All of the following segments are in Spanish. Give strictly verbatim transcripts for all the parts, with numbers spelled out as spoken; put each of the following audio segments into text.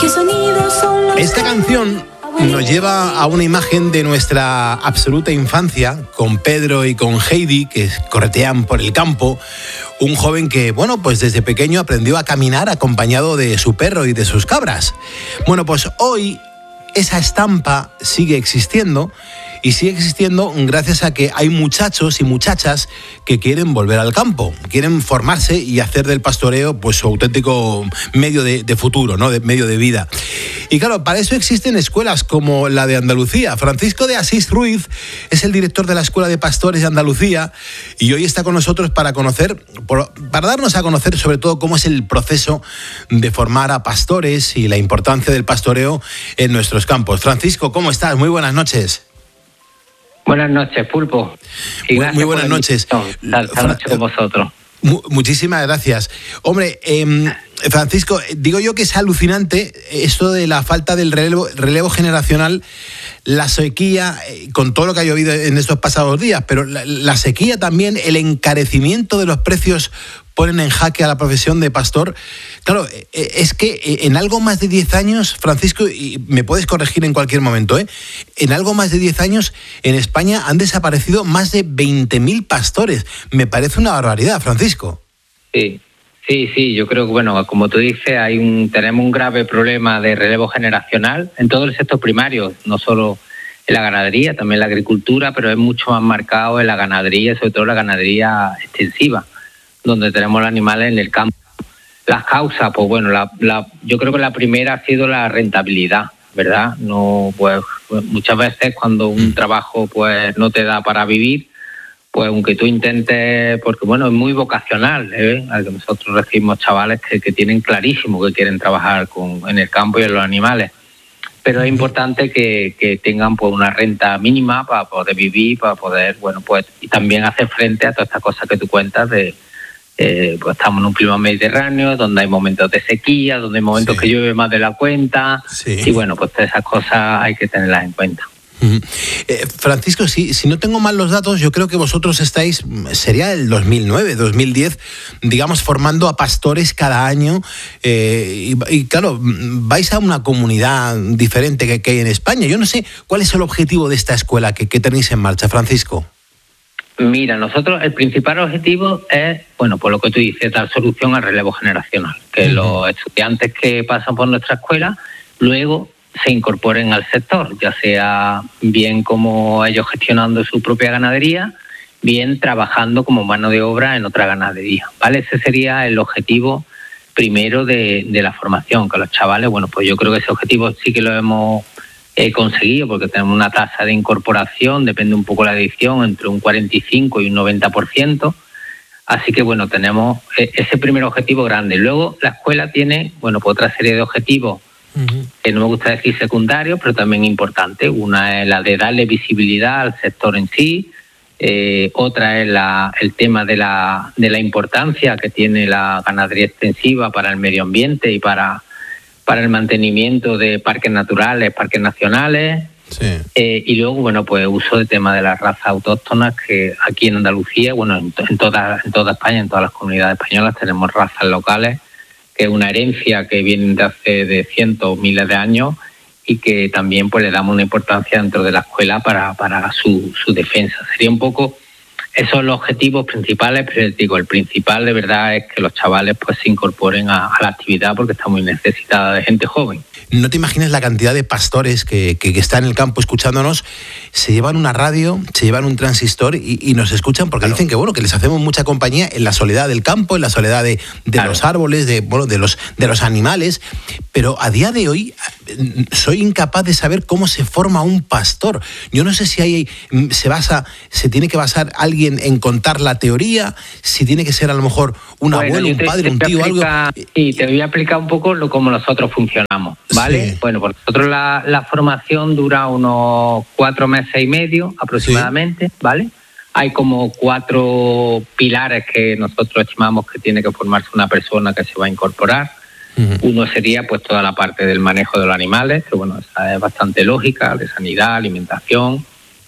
Esta canción nos lleva a una imagen de nuestra absoluta infancia, con Pedro y con Heidi, que corretean por el campo. Un joven que, bueno, pues desde pequeño aprendió a caminar acompañado de su perro y de sus cabras. Bueno, pues hoy esa estampa sigue existiendo, y sigue existiendo gracias a que hay muchachos y muchachas que quieren volver al campo, quieren formarse y hacer del pastoreo pues su auténtico medio de, de futuro, ¿no? De medio de vida. Y claro, para eso existen escuelas como la de Andalucía. Francisco de Asís Ruiz es el director de la Escuela de Pastores de Andalucía y hoy está con nosotros para conocer, para darnos a conocer sobre todo cómo es el proceso de formar a pastores y la importancia del pastoreo en nuestros campos. Francisco, ¿cómo estás? Muy buenas noches. Buenas noches, Pulpo. Y muy, muy buenas noches. Esta noche con vosotros. Muchísimas gracias. Hombre, eh, Francisco, digo yo que es alucinante esto de la falta del relevo, relevo generacional, la sequía, con todo lo que ha llovido en estos pasados días, pero la, la sequía también, el encarecimiento de los precios ponen en jaque a la profesión de pastor. Claro, es que en algo más de diez años, Francisco, y me puedes corregir en cualquier momento, ¿eh? En algo más de diez años en España han desaparecido más de veinte mil pastores. Me parece una barbaridad, Francisco. Sí, sí, sí, yo creo que, bueno, como tú dices, hay un, tenemos un grave problema de relevo generacional en todo el sector primario, no solo en la ganadería, también en la agricultura, pero es mucho más marcado en la ganadería, sobre todo la ganadería extensiva, donde tenemos los animales en el campo. Las causas, pues bueno, la, la, yo creo que la primera ha sido la rentabilidad, ¿verdad? No, pues muchas veces cuando un trabajo pues no te da para vivir, pues aunque tú intentes, porque bueno, es muy vocacional, ¿eh? Nosotros recibimos chavales que, que tienen clarísimo que quieren trabajar con, en el campo y en los animales, pero es importante que, que tengan pues una renta mínima para poder vivir, para poder, bueno, pues y también hacer frente a todas estas cosas que tú cuentas de Eh, pues estamos en un clima mediterráneo donde hay momentos de sequía, donde hay momentos sí. que llueve más de la cuenta sí. y bueno, pues todas esas cosas hay que tenerlas en cuenta. Uh-huh. Eh, Francisco, si, si no tengo mal los datos, yo creo que vosotros estáis, sería el dos mil nueve, dos mil diez, digamos, formando a pastores cada año eh, y, y claro, vais a una comunidad diferente que, que hay en España. Yo no sé cuál es el objetivo de esta escuela que, que tenéis en marcha, Francisco. Mira, nosotros el principal objetivo es, bueno, por lo que tú dices, dar solución al relevo generacional, que uh-huh. los estudiantes que pasan por nuestra escuela luego se incorporen al sector, ya sea bien como ellos gestionando su propia ganadería, bien trabajando como mano de obra en otra ganadería, ¿vale? Ese sería el objetivo primero de, de la formación, que los chavales, bueno, pues yo creo que ese objetivo sí que lo hemos He conseguido, porque tenemos una tasa de incorporación, depende un poco la edición, entre un cuarenta y cinco y un noventa por ciento. Así que, bueno, tenemos ese primer objetivo grande. Luego, la escuela tiene, bueno, pues otra serie de objetivos, uh-huh. que no me gusta decir secundarios, pero también importantes. Una es la de darle visibilidad al sector en sí. Eh, otra es la, el tema de la, de la importancia que tiene la ganadería extensiva para el medio ambiente y para... para el mantenimiento de parques naturales, parques nacionales, sí. eh, y luego, bueno, pues uso de tema de las razas autóctonas, que aquí en Andalucía, bueno, en, en, toda, en toda España, en todas las comunidades españolas tenemos razas locales, que es una herencia que viene de hace de cientos, miles de años, y que también pues le damos una importancia dentro de la escuela para, para su, su defensa. Sería un poco... Esos son los objetivos principales, pero digo, el principal de verdad es que los chavales pues se incorporen a, a la actividad porque está muy necesitada de gente joven. No te imaginas la cantidad de pastores que, que, que están en el campo escuchándonos, se llevan una radio, se llevan un transistor y, y nos escuchan porque claro. dicen que bueno, que les hacemos mucha compañía en la soledad del campo, en la soledad de, de claro. los árboles, de, bueno, de, los, de los animales, pero a día de hoy soy incapaz de saber cómo se forma un pastor. Yo no sé si hay, se basa, se tiene que basar alguien en contar la teoría, si tiene que ser a lo mejor un bueno, abuelo, un te, padre, te un tío, explica, algo. Sí, te voy a explicar un poco lo, cómo nosotros funcionamos, ¿vale? Sí. Bueno, por nosotros la, la formación dura unos cuatro meses y medio aproximadamente, sí. ¿vale? Hay como cuatro pilares que nosotros estimamos que tiene que formarse una persona que se va a incorporar. Uh-huh. Uno sería pues toda la parte del manejo de los animales, que bueno, esa es bastante lógica, de sanidad, alimentación.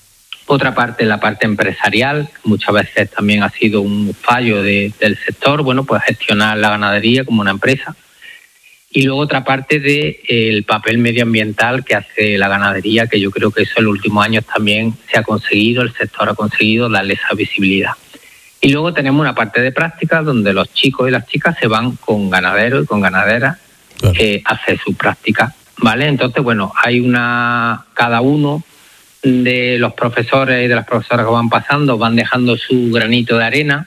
Otra parte, la parte empresarial, muchas veces también ha sido un fallo de, del sector, bueno, pues gestionar la ganadería como una empresa. Y luego otra parte del de papel medioambiental que hace la ganadería, que yo creo que eso en los últimos años también se ha conseguido, el sector ha conseguido darle esa visibilidad. Y luego tenemos una parte de práctica donde los chicos y las chicas se van con ganaderos y con ganaderas claro. eh, a hacer su práctica, ¿vale? Entonces, bueno, hay una... cada uno de los profesores y de las profesoras que van pasando van dejando su granito de arena.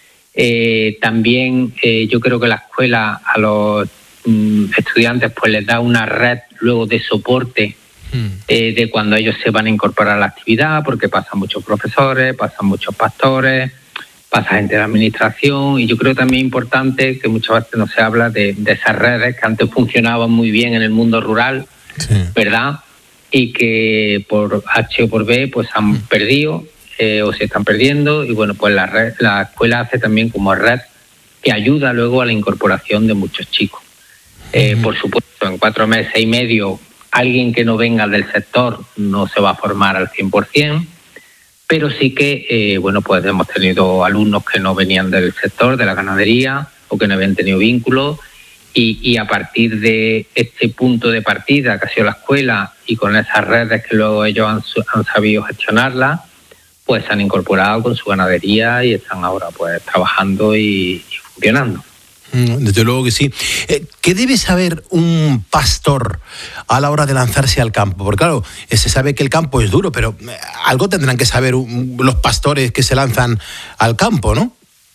Eh, también eh, yo creo que la escuela a los estudiantes pues les da una red luego de soporte eh, de cuando ellos se van a incorporar a la actividad, porque pasan muchos profesores, pasan muchos pastores, pasa gente de la administración, y yo creo también importante que muchas veces no se habla de, de esas redes que antes funcionaban muy bien en el mundo rural, sí. ¿verdad? Y que por H o por B pues han mm. perdido eh, o se están perdiendo, y bueno, pues la, red, la escuela hace también como red que ayuda luego a la incorporación de muchos chicos. Eh, uh-huh. Por supuesto, en cuatro meses y medio, alguien que no venga del sector no se va a formar al cien por ciento, pero sí que, eh, bueno, pues hemos tenido alumnos que no venían del sector, de la ganadería, o que no habían tenido vínculos, y, y a partir de este punto de partida que ha sido la escuela, y con esas redes que luego ellos han, han sabido gestionarlas, pues se han incorporado con su ganadería y están ahora pues trabajando y, y funcionando. Desde luego que sí. ¿Qué debe saber un pastor a la hora de lanzarse al campo? Porque claro, se sabe que el campo es duro, pero algo tendrán que saber los pastores que se lanzan al campo, ¿no?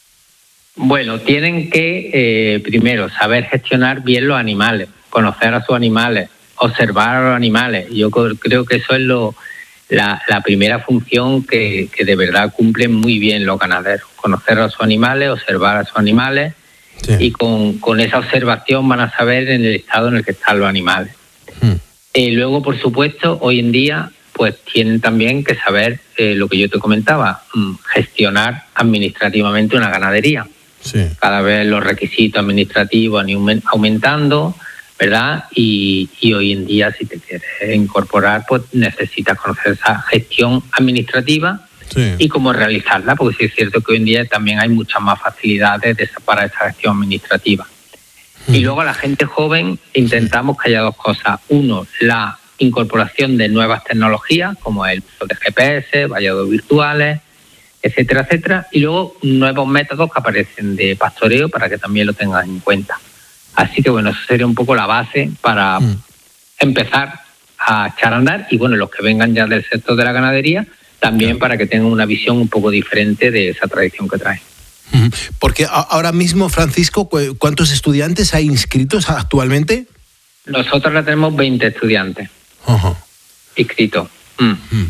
Bueno, tienen que eh, primero saber gestionar bien los animales, conocer a sus animales, observar a los animales. Yo creo que eso es lo, la, la primera función que, que de verdad cumplen muy bien los ganaderos. Conocer a sus animales, observar a sus animales. Sí. Y con, con esa observación van a saber en el estado en el que están los animales. Mm. Eh, luego, por supuesto, hoy en día pues tienen también que saber eh, lo que yo te comentaba, gestionar administrativamente una ganadería. Sí. Cada vez los requisitos administrativos han aumentando, ¿verdad? Y, y hoy en día, si te quieres incorporar, pues necesitas conocer esa gestión administrativa. Sí. Y cómo realizarla, porque sí es cierto que hoy en día también hay muchas más facilidades de, para esa gestión administrativa. Mm. Y luego a la gente joven intentamos que haya dos cosas. Uno, la incorporación de nuevas tecnologías, como el uso de G P S, vallados virtuales, etcétera, etcétera. Y luego nuevos métodos que aparecen de pastoreo para que también lo tengan en cuenta. Así que bueno, eso sería un poco la base para mm. empezar a echar a andar. Y bueno, los que vengan ya del sector de la ganadería, también para que tengan una visión un poco diferente de esa tradición que trae. Porque ahora mismo, Francisco, ¿cuántos estudiantes hay inscritos actualmente? Nosotros la tenemos veinte estudiantes uh-huh. inscritos. Mm. Uh-huh.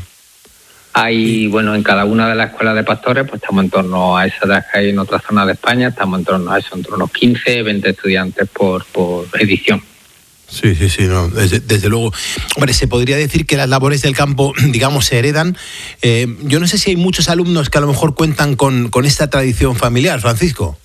Hay, bueno, en cada una de las escuelas de pastores, pues estamos en torno a esas que hay en otras zonas de España, estamos en torno a eso, en torno a unos quince, veinte estudiantes por, por edición. Sí, sí, sí, no, desde, desde luego. Hombre, se podría decir que las labores del campo, digamos, se heredan. Eh, yo no sé si hay muchos alumnos que a lo mejor cuentan con, con esta tradición familiar, Francisco.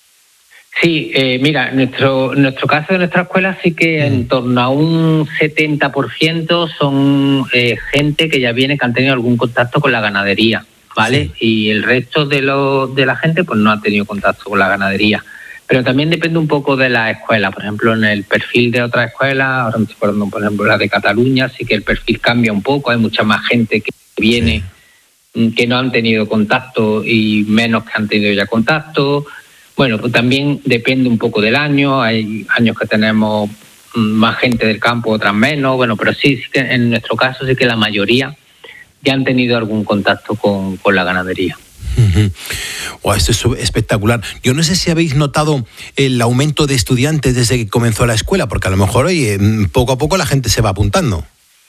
Sí, eh, mira, nuestro nuestro caso de nuestra escuela sí que mm. en torno a un setenta por ciento son eh, gente que ya viene, que han tenido algún contacto con la ganadería, ¿vale? Sí. Y el resto de, lo, de la gente pues no ha tenido contacto con la ganadería. Pero también depende un poco de la escuela. Por ejemplo, en el perfil de otras escuelas, ahora me estoy acordando, por ejemplo, la de Cataluña, sí que el perfil cambia un poco. Hay mucha más gente que viene sí. que no han tenido contacto y menos que han tenido ya contacto. Bueno, pues también depende un poco del año. Hay años que tenemos más gente del campo, otras menos. Bueno, pero sí, sí que en nuestro caso sí que la mayoría ya han tenido algún contacto con, con la ganadería. Uh-huh. Oh, esto es espectacular. Yo no sé si habéis notado el aumento de estudiantes desde que comenzó la escuela, porque a lo mejor, oye, poco a poco la gente se va apuntando.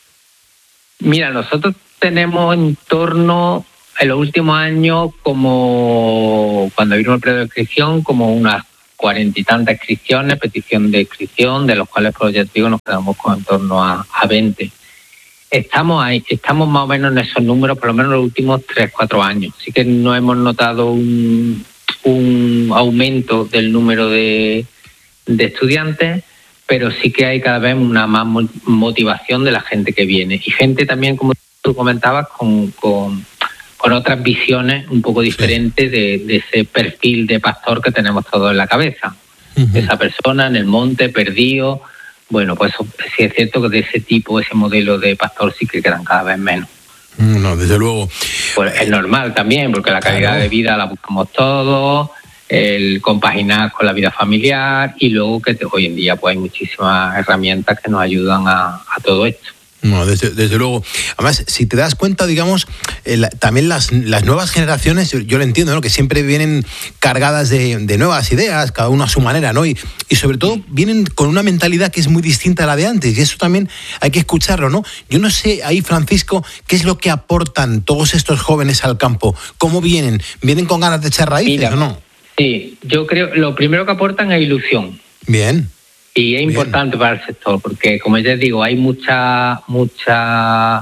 Mira, nosotros tenemos en torno, en los últimos años, como cuando vino el periodo de inscripción, como unas cuarenta y tantas inscripciones, petición de inscripción, de los cuales, pues, ya te digo, nos quedamos con en torno a, a veinte. Estamos ahí, estamos más o menos en esos números, por lo menos en los últimos tres, cuatro años. Sí que no hemos notado un, un aumento del número de, de estudiantes, pero sí que hay cada vez una más motivación de la gente que viene. Y gente también, como tú comentabas, con, con, con otras visiones un poco diferentes de, de ese perfil de pastor que tenemos todos en la cabeza. uh-huh. esa persona en el monte, perdido. Bueno, pues sí es cierto que de ese tipo, ese modelo de pastor sí que quedan cada vez menos. No, desde luego. Pues es normal también, porque la calidad claro. de vida la buscamos todos, el compaginar con la vida familiar, y luego que te, hoy en día pues hay muchísimas herramientas que nos ayudan a, a todo esto. No, desde, desde luego. Además, si te das cuenta, digamos, eh, la, también las, las nuevas generaciones, yo, yo lo entiendo, ¿no? Que siempre vienen cargadas de, de nuevas ideas, cada uno a su manera, ¿no? Y, y sobre todo vienen con una mentalidad que es muy distinta a la de antes, y eso también hay que escucharlo, ¿no? Yo no sé ahí, Francisco, ¿qué es lo que aportan todos estos jóvenes al campo? ¿Cómo vienen? ¿Vienen con ganas de echar raíces Mira, o no? Sí, yo creo lo primero que aportan es ilusión. Bien. Y es importante Bien. para el sector, porque como ya digo, hay mucha mucha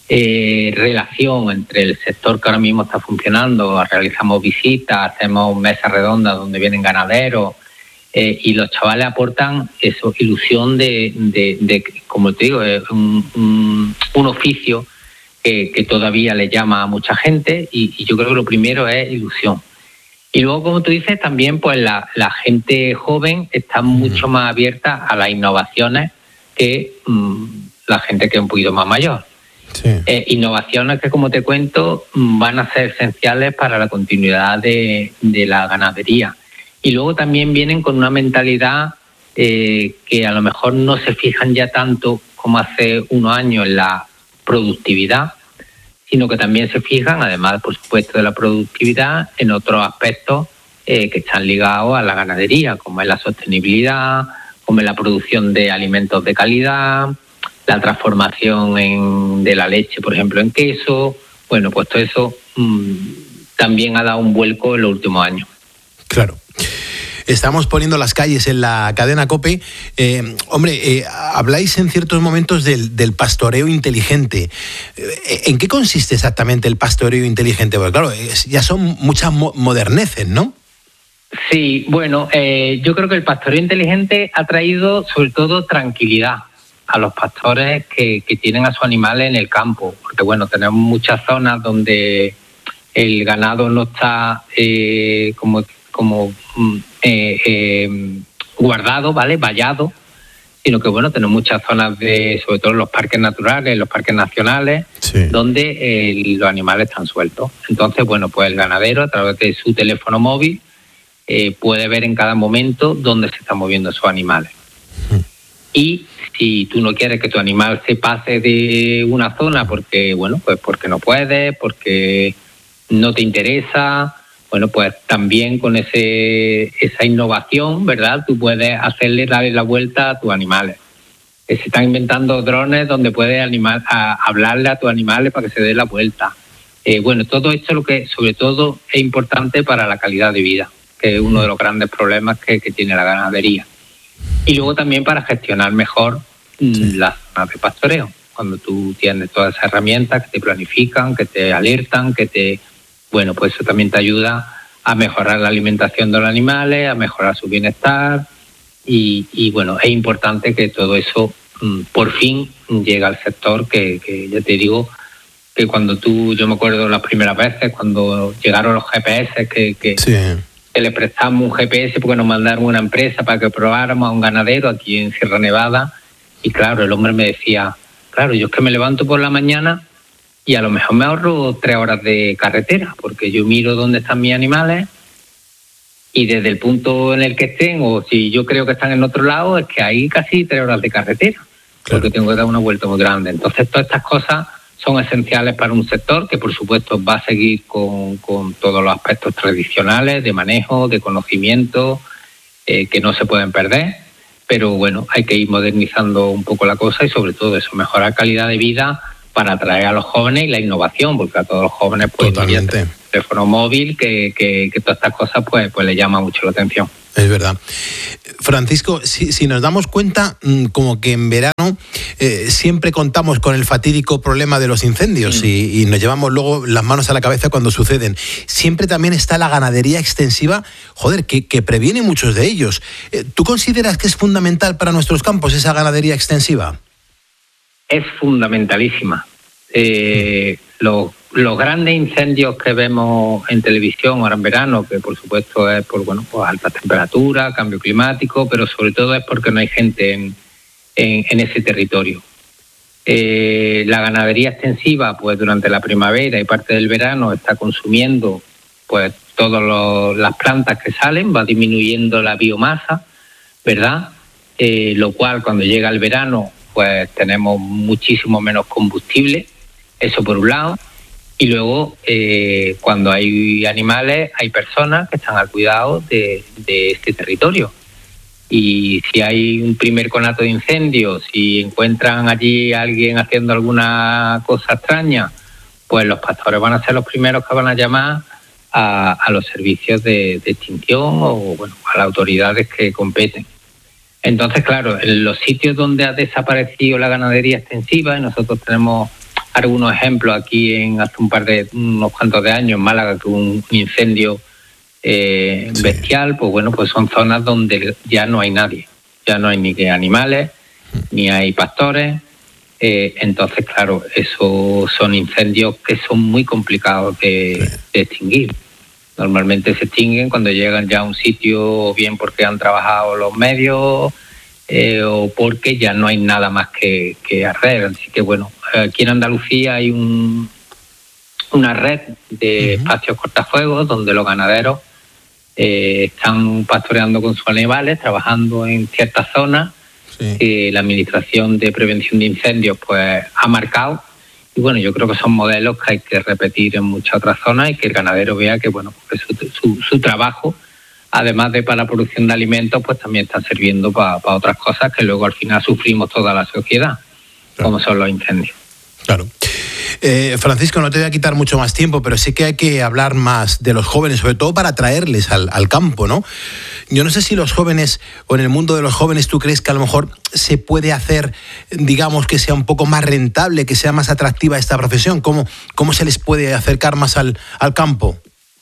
eh, relación entre el sector que ahora mismo está funcionando. Realizamos visitas, hacemos mesas redondas donde vienen ganaderos eh, y los chavales aportan eso, ilusión de, de, de como te digo, es un, un, un oficio que, que todavía le llama a mucha gente, y, y yo creo que lo primero es ilusión. Y luego, como tú dices, también pues la, la gente joven está mucho más abierta a las innovaciones que mmm, la gente que es un poquito más mayor. Sí. Eh, innovaciones que, como te cuento, van a ser esenciales para la continuidad de, de la ganadería. Y luego también vienen con una mentalidad eh, que a lo mejor no se fijan ya tanto como hace unos años en la productividad, sino que también se fijan, además, por supuesto, de la productividad, en otros aspectos eh, que están ligados a la ganadería, como es la sostenibilidad, como es la producción de alimentos de calidad, la transformación en, de la leche, por ejemplo, en queso. Bueno, pues todo eso mmm, también ha dado un vuelco en los últimos años. Claro. Estamos poniendo las calles en la cadena COPE. Eh, hombre, eh, habláis en ciertos momentos del, del pastoreo inteligente. Eh, ¿En qué consiste exactamente el pastoreo inteligente? Porque claro, es, ya son muchas mo- moderneces, ¿no? Sí, bueno, eh, yo creo que el pastoreo inteligente ha traído sobre todo tranquilidad a los pastores que, que tienen a sus animales en el campo. Porque bueno, tenemos muchas zonas donde el ganado no está eh, como... como eh, eh, guardado, ¿vale? Vallado, sino que, bueno, tenemos muchas zonas, de, sobre todo en los parques naturales, los parques nacionales, sí. donde eh, los animales están sueltos. Entonces, bueno, pues el ganadero, a través de su teléfono móvil, eh, puede ver en cada momento dónde se están moviendo esos animales. Sí. Y si tú no quieres que tu animal se pase de una zona porque, bueno, pues porque no puedes, porque no te interesa... Bueno, pues también con ese esa innovación, ¿verdad? Tú puedes hacerle, darle la vuelta a tus animales. Se están inventando drones donde puedes animar, a, hablarle a tus animales para que se dé la vuelta. Eh, bueno, todo esto es lo que sobre todo es importante para la calidad de vida, que es uno de los grandes problemas que, que tiene la ganadería. Y luego también para gestionar mejor sí. las zonas de pastoreo. Cuando tú tienes todas esas herramientas que te planifican, que te alertan, que te... Bueno, pues eso también te ayuda a mejorar la alimentación de los animales, a mejorar su bienestar y, y bueno, es importante que todo eso mmm, por fin llegue al sector que, que ya te digo que cuando tú, yo me acuerdo las primeras veces cuando llegaron los G P S que, que, sí. que le prestamos un G P S porque nos mandaron una empresa para que probáramos a un ganadero aquí en Sierra Nevada y claro, el hombre me decía, claro, yo es que me levanto por la mañana y a lo mejor me ahorro tres horas de carretera, porque yo miro dónde están mis animales y desde el punto en el que estén, o si yo creo que están en otro lado, es que hay casi tres horas de carretera, claro. porque tengo que dar una vuelta muy grande. Entonces, todas estas cosas son esenciales para un sector que, por supuesto, va a seguir con, con todos los aspectos tradicionales de manejo, de conocimiento, eh, que no se pueden perder. Pero, bueno, hay que ir modernizando un poco la cosa y, sobre todo, eso, mejorar calidad de vida para atraer a los jóvenes y la innovación, porque a todos los jóvenes pues Totalmente. el teléfono móvil, que, que, que todas estas cosas pues, pues les llama mucho la atención. Es verdad. Francisco, si, si nos damos cuenta, como que en verano eh, siempre contamos con el fatídico problema de los incendios sí. y, y nos llevamos luego las manos a la cabeza cuando suceden. Siempre también está la ganadería extensiva, joder, que, que previene muchos de ellos. ¿Tú consideras que es fundamental para nuestros campos esa ganadería extensiva? Es fundamentalísima. eh, los, los grandes incendios que vemos en televisión ahora en verano, que por supuesto es por bueno, pues altas temperaturas, cambio climático, pero sobre todo es porque no hay gente en, en, en ese territorio. Eh, la ganadería extensiva, pues durante la primavera y parte del verano está consumiendo pues todas las plantas que salen, va disminuyendo la biomasa, ¿verdad? Eh, lo cual cuando llega el verano pues tenemos muchísimo menos combustible, eso por un lado, y luego eh, cuando hay animales hay personas que están al cuidado de, de este territorio. Y si hay un primer conato de incendio, si encuentran allí a alguien haciendo alguna cosa extraña, pues los pastores van a ser los primeros que van a llamar a, a los servicios de, de extinción o bueno, a las autoridades que competen. Entonces, claro, en los sitios donde ha desaparecido la ganadería extensiva, y nosotros tenemos algunos ejemplos aquí en hace un par de unos cuantos de años en Málaga, que hubo un incendio eh, sí. bestial, pues bueno, pues son zonas donde ya no hay nadie, ya no hay ni animales, ni hay pastores, eh, entonces, claro, esos son incendios que son muy complicados de, de extinguir. Normalmente se extinguen cuando llegan ya a un sitio, bien porque han trabajado los medios eh, o porque ya no hay nada más que, que hacer. Así que bueno, aquí en Andalucía hay un, una red de uh-huh. espacios cortafuegos donde los ganaderos eh, están pastoreando con sus animales, trabajando en ciertas zonas sí. que la Administración de Prevención de Incendios pues ha marcado. Y bueno, yo creo que son modelos que hay que repetir en muchas otras zonas y que el ganadero vea que bueno, pues su, su, su trabajo, además de para la producción de alimentos, pues también está sirviendo para, para otras cosas que luego al final sufrimos toda la sociedad, claro. como son los incendios. Claro. Eh, Francisco, no te voy a quitar mucho más tiempo, pero sí que hay que hablar más de los jóvenes, sobre todo para traerles al, al campo, ¿no? Yo no sé si los jóvenes, o en el mundo de los jóvenes, tú crees que a lo mejor se puede hacer, digamos, que sea un poco más rentable, que sea más atractiva esta profesión. ¿Cómo, cómo se les puede acercar más al, al campo?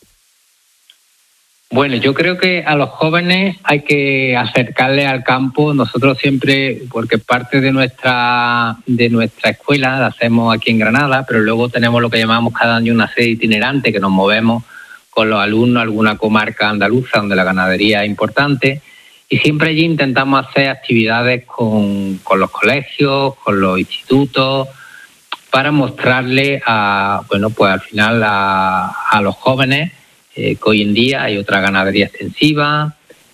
Bueno, yo creo que a los jóvenes hay que acercarles al campo. Nosotros siempre, porque parte de nuestra de nuestra escuela la hacemos aquí en Granada, pero luego tenemos lo que llamamos cada año una sede itinerante, que nos movemos con los alumnos a alguna comarca andaluza donde la ganadería es importante, y siempre allí intentamos hacer actividades con, con los colegios, con los institutos, para mostrarle a, bueno, pues al final a, a los jóvenes Eh, que hoy en día hay otra ganadería extensiva,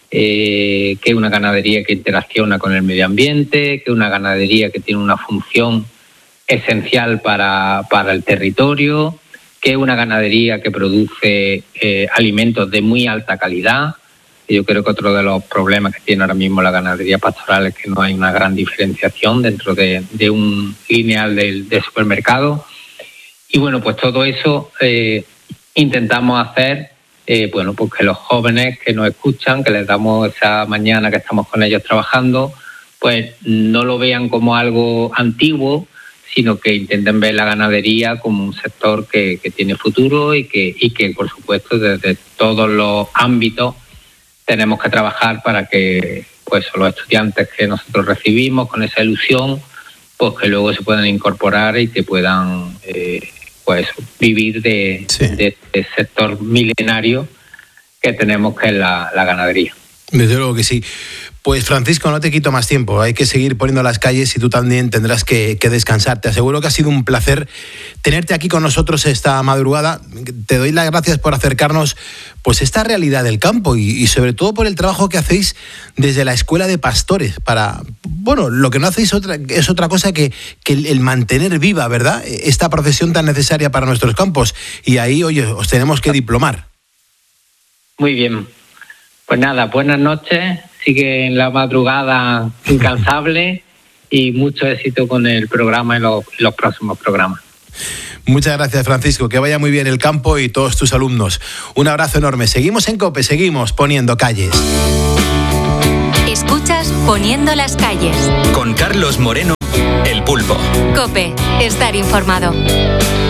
eh, que es una ganadería que interacciona con el medio ambiente, que es una ganadería que tiene una función esencial para, para el territorio, que es una ganadería que produce eh, alimentos de muy alta calidad. Yo creo que otro de los problemas que tiene ahora mismo la ganadería pastoral es que no hay una gran diferenciación dentro de, de un lineal del, del supermercado. Y bueno, pues todo eso eh, intentamos hacer Eh, bueno, pues que los jóvenes que nos escuchan, que les damos esa mañana que estamos con ellos trabajando, pues no lo vean como algo antiguo, sino que intenten ver la ganadería como un sector que, que tiene futuro y que, y que, por supuesto, desde todos los ámbitos tenemos que trabajar para que pues los estudiantes que nosotros recibimos con esa ilusión, pues que luego se puedan incorporar y que puedan eh, pues vivir de, sí. de este sector milenario que tenemos, que es la, la ganadería. Desde luego que sí. Pues Francisco, no te quito más tiempo, hay que seguir poniendo las calles y tú también tendrás que, que descansar. Te aseguro que ha sido un placer tenerte aquí con nosotros esta madrugada. Te doy las gracias por acercarnos pues esta realidad del campo y, y sobre todo por el trabajo que hacéis desde la Escuela de Pastores para, bueno, lo que no hacéis otra, es otra cosa que, que el, el mantener viva, ¿verdad?, esta profesión tan necesaria para nuestros campos. Y ahí, oye, os tenemos que diplomar. Muy bien. Pues nada, buenas noches. Sigue en la madrugada incansable y mucho éxito con el programa y los, los próximos programas. Muchas gracias, Francisco. Que vaya muy bien el campo y todos tus alumnos. Un abrazo enorme. Seguimos en COPE, seguimos poniendo calles. Escuchas Poniendo las calles. Con Carlos Moreno, El Pulpo. COPE, estar informado.